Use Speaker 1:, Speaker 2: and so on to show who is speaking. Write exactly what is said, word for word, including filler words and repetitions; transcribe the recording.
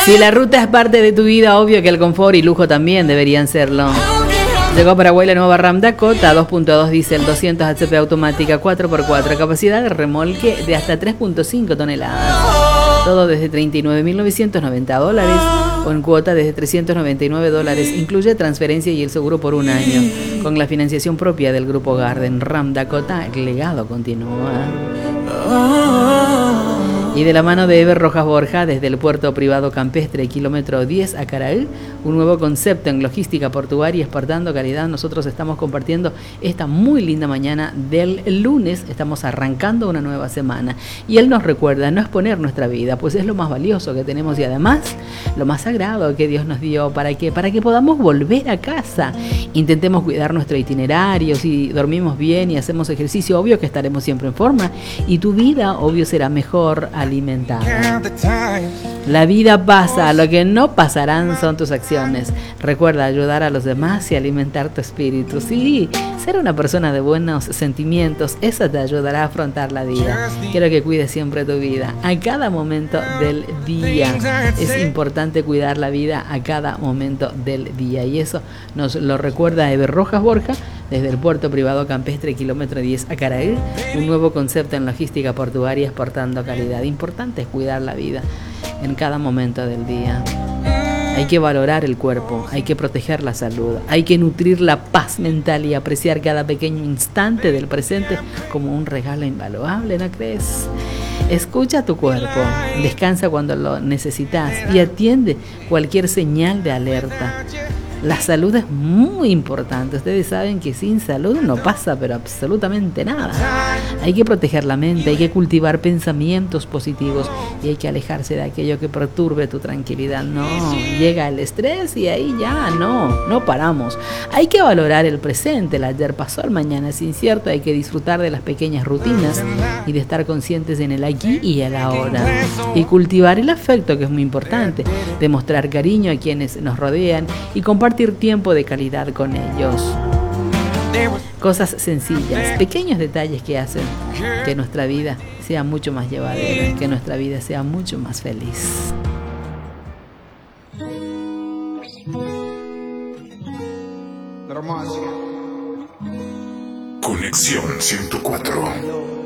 Speaker 1: Si la ruta es parte de tu vida, obvio que el confort y lujo también deberían serlo. Llegó a Paraguay la nueva Ram Dakota, dos punto dos diésel, doscientos H P automática, cuatro por cuatro, capacidad de remolque de hasta tres punto cinco toneladas. Todo desde treinta y nueve mil novecientos noventa dólares o en cuota desde trescientos noventa y nueve dólares. Incluye transferencia y el seguro por un año. Con la financiación propia del Grupo Garden, Ram Dakota, el legado continúa. Y de la mano de Eber Rojas Borja, desde el puerto privado campestre, kilómetro diez a Caraí, un nuevo concepto en logística portuaria exportando calidad. Nosotros estamos compartiendo esta muy linda mañana del lunes, estamos arrancando una nueva semana. Y él nos recuerda no exponer nuestra vida, pues es lo más valioso que tenemos y además lo más sagrado que Dios nos dio para que, para que podamos volver a casa. Intentemos cuidar nuestro itinerario, si dormimos bien y hacemos ejercicio, obvio que estaremos siempre en forma y tu vida, obvio, será mejor alimentada. La vida pasa, lo que no pasarán son tus acciones. Recuerda ayudar a los demás y alimentar tu espíritu. Sí, ser una persona de buenos sentimientos, eso te ayudará a afrontar la vida. Quiero que cuides siempre tu vida, a cada momento del día. Es importante cuidar la vida a cada momento del día y eso nos lo recuerda Eber Rojas Borja, desde el puerto privado campestre, kilómetro diez a Caraí, un nuevo concepto en logística portuaria exportando calidad. Importante es cuidar la vida en cada momento del día. Hay que valorar el cuerpo, hay que proteger la salud, hay que nutrir la paz mental y apreciar cada pequeño instante del presente como un regalo invaluable, ¿no crees? Escucha tu cuerpo, descansa cuando lo necesitas y atiende cualquier señal de alerta. La salud es muy importante. Ustedes saben que sin salud no pasa pero absolutamente nada. Hay que proteger la mente, hay que cultivar pensamientos positivos y hay que alejarse de aquello que perturbe tu tranquilidad. No, llega el estrés y ahí ya no, no paramos. Hay que valorar el presente, el ayer pasó, el mañana es incierto. Hay que disfrutar de las pequeñas rutinas y de estar conscientes en el aquí y el ahora. Y cultivar el afecto, que es muy importante, demostrar cariño a quienes nos rodean y compartir Compartir tiempo de calidad con ellos. Cosas sencillas, pequeños detalles que hacen que nuestra vida sea mucho más llevadera, que nuestra vida sea mucho más feliz.
Speaker 2: Conexión ciento cuatro.